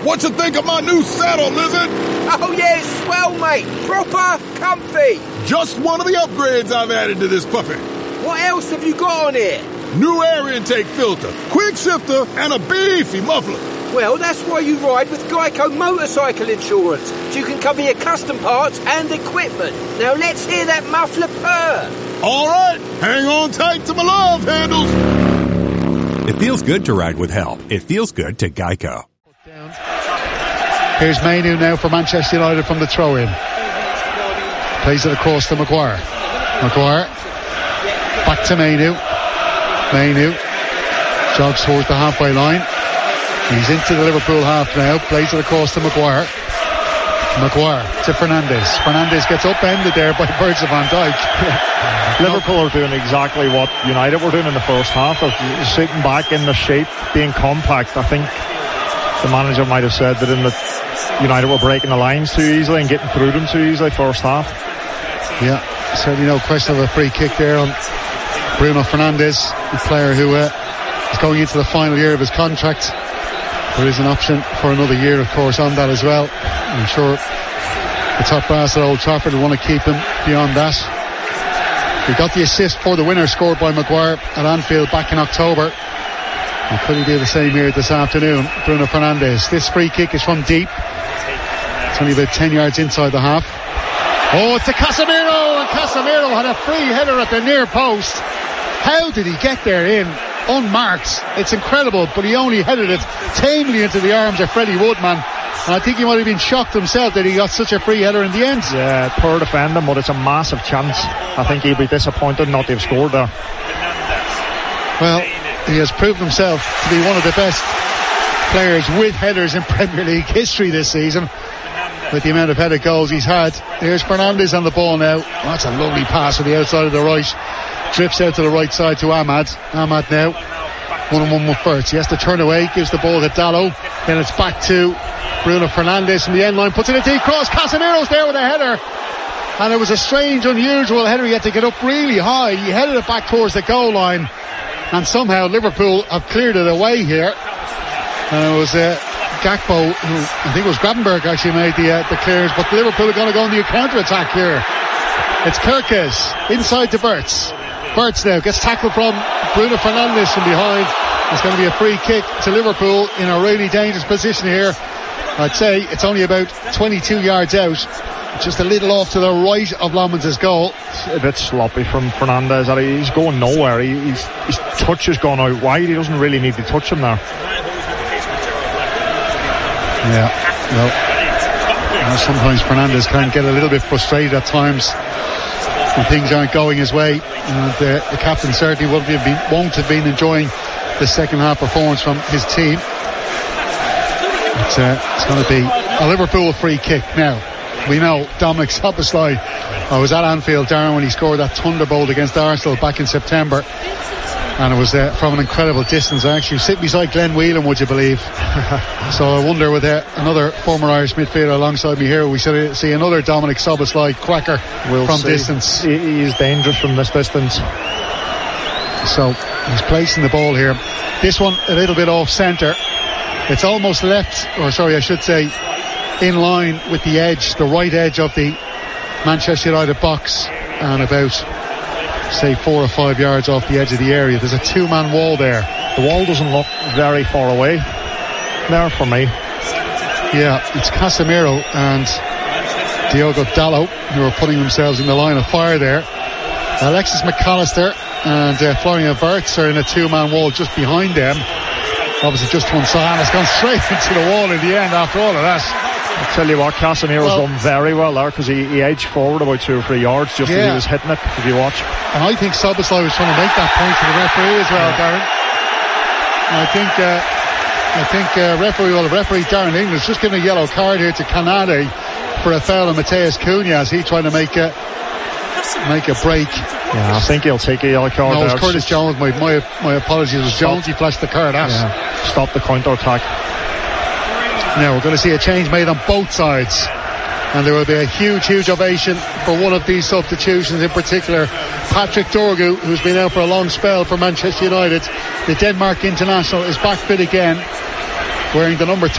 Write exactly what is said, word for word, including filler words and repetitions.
What you think of my new saddle, Lizard? Oh yeah, it's swell, mate. Proper comfy. Just one of the upgrades I've added to this puppy. What else have you got on here? New air intake filter, quick shifter, and a beefy muffler. Well, that's why you ride with Geico Motorcycle Insurance, so you can cover your custom parts and equipment. Now let's hear that muffler purr. All right, hang on tight to my love handles. It feels good to ride with help. It feels good to Geico. Here's Mainu now for Manchester United from the throw-in. Plays it across to Maguire. Maguire. Back to Mainu. Mainu. Jogs towards the halfway line. He's into the Liverpool half now. Plays it across to Maguire. Maguire to Fernandes. Fernandes gets upended there by Virgil van Dijk. Liverpool are doing exactly what United were doing in the first half. They're sitting back in the shape, being compact. I think the manager might have said that in the United were breaking the lines too easily and getting through them too easily first half. Yeah, certainly no question of a free kick there on Bruno Fernandes, the player who uh, is going into the final year of his contract. There is an option for another year, of course, on that as well. I'm sure the top brass at Old Trafford will want to keep him beyond that. He got the assist for the winner scored by Maguire at Anfield back in October. And could he do the same here this afternoon? Bruno Fernandes. This free kick is from deep. It's only about ten yards inside the half. Oh, it's to Casemiro, and Casemiro had a free header at the near post. How did he get there in unmarked? It's incredible, but he only headed it tamely into the arms of Freddie Woodman. And I think he might have been shocked himself that he got such a free header in the end. Yeah, poor defending, but it's a massive chance. I think he'll be disappointed not to have scored there. Well, he has proved himself to be one of the best players with headers in Premier League history this season, with the amount of headed goals he's had. Here's Fernandes on the ball now. Oh, that's a lovely pass to the outside of the right. Drifts out to the right side to Ahmad. Ahmad now one on one with Wirtz. He has to turn away, gives the ball to Dalot. Then it's back to Bruno Fernandes from the end line, puts in a deep cross. Casemiro's there with a header, and it was a strange, unusual header. He had to get up really high. He headed it back towards the goal line, and somehow Liverpool have cleared it away here. And it was uh, Gakpo, who I think it was Gravenberg actually made the, uh, the clearance, but Liverpool are going to go on the counter-attack here. It's Kirkes inside to Wirtz. Wirtz now gets tackled from Bruno Fernandes from behind. It's going to be a free kick to Liverpool in a really dangerous position here. I'd say it's only about twenty-two yards out, just a little off to the right of Lomans' goal. It's a bit sloppy from Fernandes. He's going nowhere. He, he's, his touch has gone out wide. He doesn't really need to touch him there. Yeah, well, well sometimes Fernandes can get a little bit frustrated at times when things aren't going his way, and uh, the captain certainly won't, have been, won't have been enjoying the second half performance from his team. It's, uh, it's going to be a Liverpool free kick now. We know Dominic Szoboszlai. I was at Anfield, Darren, when he scored that thunderbolt against Arsenal back in September, and it was uh, from an incredible distance. I actually sit beside Glenn Whelan, would you believe? So I wonder, with uh, another former Irish midfielder alongside me here, we should see another Dominic Szoboszlai cracker we'll from see. distance. He, he is dangerous from this distance. So he's placing the ball here. This one a little bit off centre. It's almost left, or sorry, I should say, in line with the edge, the right edge of the Manchester United box, and about, say, four or five yards off the edge of the area. There's a two-man wall there. The wall doesn't look very far away there for me. Yeah, it's Casemiro and Diogo Dalot who are putting themselves in the line of fire there. Alexis McAllister and uh, Florian Wirtz are in a two-man wall just behind them. Obviously just one side, and it's gone straight into the wall in the end after all of that. I'll tell you what, Casemiro's well, done very well there, because he, he edged forward about two or three yards just yeah. as he was hitting it, if you watch. And I think Szoboszlai was trying to make that point to the referee as well, yeah. Darren. And I think uh, I think uh, referee, well, the referee Darren England's just given a yellow card here to Canade for a foul on Mateus Cunha as he trying to make a make a break. Yeah, I think he'll take a yellow card. No, it was there. Curtis Jones. My, my my apologies. It was Stop. Jones he flashed the card at. Yeah. Stop the counter attack. Now we're going to see a change made on both sides, and there will be a huge huge ovation for one of these substitutions, in particular Patrick Dorgu, who's been out for a long spell for Manchester United. The Denmark international is back fit again, wearing the number